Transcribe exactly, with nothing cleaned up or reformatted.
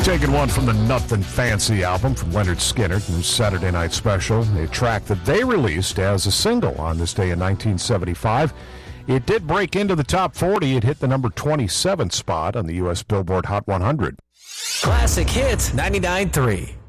Taking one from the Nothing Fancy album from Leonard Skinner, new Saturday Night Special, a track that they released as a single on this day in nineteen seventy-five. It did break into the top forty. It hit the number twenty-seven spot on the U S Billboard Hot one hundred. Classic Hits ninety-nine point three.